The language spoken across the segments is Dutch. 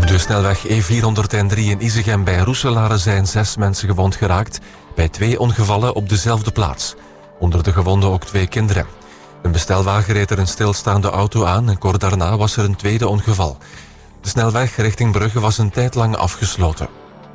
Op de snelweg E403 in Isegem bij Roeselare zijn 6 mensen gewond geraakt bij 2 ongevallen op dezelfde plaats. Onder de gewonden ook 2 kinderen. Een bestelwagen reed er een stilstaande auto aan en kort daarna was er een tweede ongeval. De snelweg richting Brugge was een tijd lang afgesloten.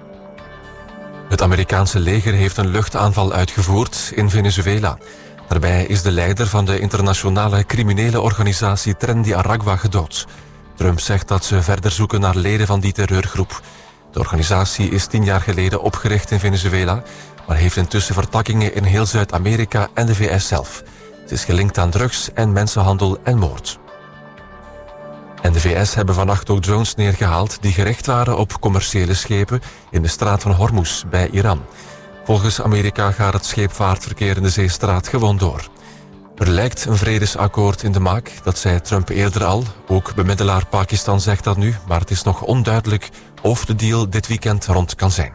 Het Amerikaanse leger heeft een luchtaanval uitgevoerd in Venezuela. Daarbij is de leider van de internationale criminele organisatie Tren de Aragua gedood. Trump zegt dat ze verder zoeken naar leden van die terreurgroep. De organisatie is 10 jaar geleden opgericht in Venezuela, maar heeft intussen vertakkingen in heel Zuid-Amerika en de VS zelf. Het is gelinkt aan drugs en mensenhandel en moord. En de VS hebben vannacht ook drones neergehaald die gericht waren op commerciële schepen in de straat van Hormuz bij Iran. Volgens Amerika gaat het scheepvaartverkeer in de zeestraat gewoon door. Er lijkt een vredesakkoord in de maak, dat zei Trump eerder al. Ook bemiddelaar Pakistan zegt dat nu, maar het is nog onduidelijk of de deal dit weekend rond kan zijn.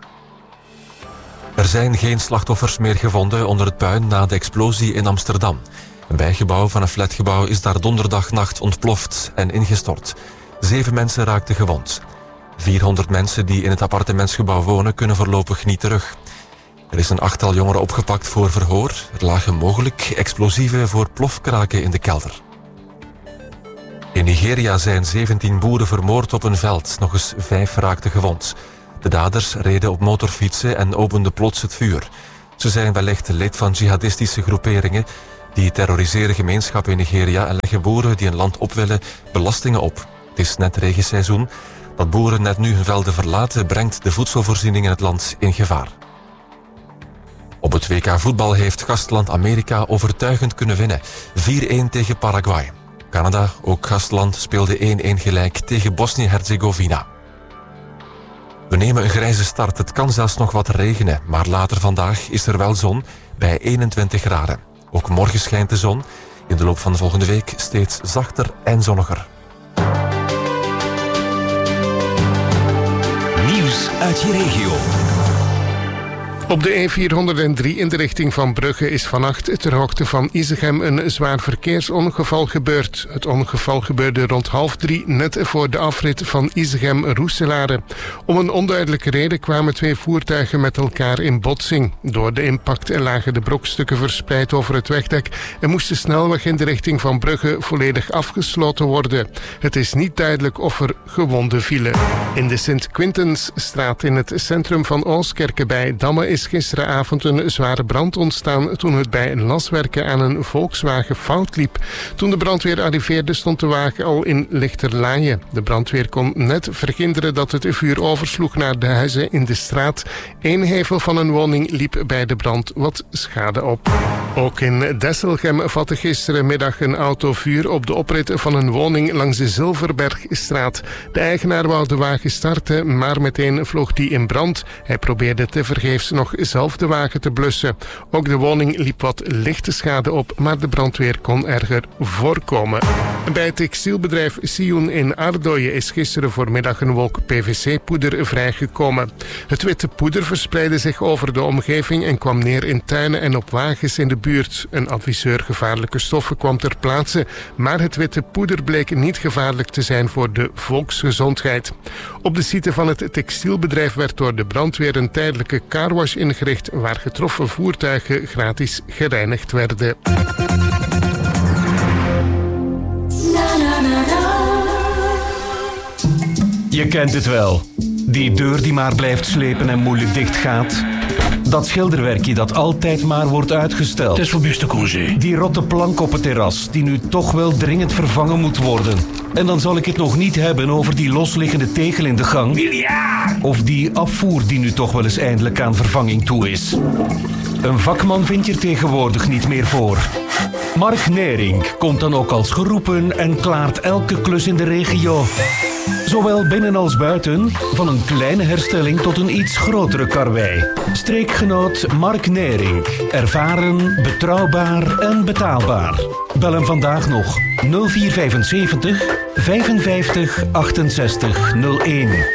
Er zijn geen slachtoffers meer gevonden onder het puin na de explosie in Amsterdam. Een bijgebouw van een flatgebouw is daar donderdagnacht ontploft en ingestort. 7 mensen raakten gewond. 400 mensen die in het appartementsgebouw wonen kunnen voorlopig niet terug. Er is een 8-tal jongeren opgepakt voor verhoor. Er lagen mogelijk explosieven voor plofkraken in de kelder. In Nigeria zijn 17 boeren vermoord op een veld. Nog eens 5 raakten gewond. De daders reden op motorfietsen en openden plots het vuur. Ze zijn wellicht lid van jihadistische groeperingen. Die terroriseren gemeenschappen in Nigeria en leggen boeren die een land op willen belastingen op. Het is net regenseizoen. Dat boeren net nu hun velden verlaten brengt de voedselvoorziening in het land in gevaar. Op het WK voetbal heeft gastland Amerika overtuigend kunnen winnen. 4-1 tegen Paraguay. Canada, ook gastland, speelde 1-1 gelijk tegen Bosnië-Herzegovina. We nemen een grijze start. Het kan zelfs nog wat regenen, maar later vandaag is er wel zon bij 21 graden. Ook morgen schijnt de zon. In de loop van de volgende week steeds zachter en zonniger. Nieuws uit je regio. Op de E403 in de richting van Brugge is vannacht ter hoogte van Isegem een zwaar verkeersongeval gebeurd. Het ongeval gebeurde rond 2:30 net voor de afrit van Isegem-Roeselare. Om een onduidelijke reden kwamen 2 voertuigen met elkaar in botsing. Door de impact lagen de brokstukken verspreid over het wegdek en moest de snelweg in de richting van Brugge volledig afgesloten worden. Het is niet duidelijk of er gewonden vielen. In de Sint-Quintensstraat in het centrum van Oostkerke bij Damme is gisteravond een zware brand ontstaan toen het bij laswerken aan een Volkswagen fout liep. Toen de brandweer arriveerde stond de wagen al in lichterlaaien. De brandweer kon net verhinderen dat het vuur oversloeg naar de huizen in de straat. Eén hevel van een woning liep bij de brand wat schade op. Ook in Desselgem vatte gisterenmiddag een auto vuur op de oprit van een woning langs de Zilverbergstraat. De eigenaar wou de wagen starten, maar meteen vloog die in brand. Hij probeerde tevergeefs nog zelf de wagen te blussen. Ook de woning liep wat lichte schade op, maar de brandweer kon erger voorkomen. Bij het textielbedrijf Sioen in Ardooien is gisteren voormiddag een wolk PVC-poeder vrijgekomen. Het witte poeder verspreidde zich over de omgeving en kwam neer in tuinen en op wagens in de buurt. Een adviseur gevaarlijke stoffen kwam ter plaatse, maar het witte poeder bleek niet gevaarlijk te zijn voor de volksgezondheid. Op de site van het textielbedrijf werd door de brandweer een tijdelijke carwash ingericht waar getroffen voertuigen gratis gereinigd werden. Je kent het wel. Die deur die maar blijft slepen en moeilijk dicht gaat. Dat schilderwerkje dat altijd maar wordt uitgesteld. Het is voor beste congé. Die rotte plank op het terras die nu toch wel dringend vervangen moet worden. En dan zal ik het nog niet hebben over die losliggende tegel in de gang. Miljard! Of die afvoer die nu toch wel eens eindelijk aan vervanging toe is. Een vakman vind je er tegenwoordig niet meer voor. Mark Nering komt dan ook als geroepen en klaart elke klus in de regio. Zowel binnen als buiten, van een kleine herstelling tot een iets grotere karwei. Streekgenoot Mark Nering. Ervaren, betrouwbaar en betaalbaar. Bel hem vandaag nog 0475 55 68 01.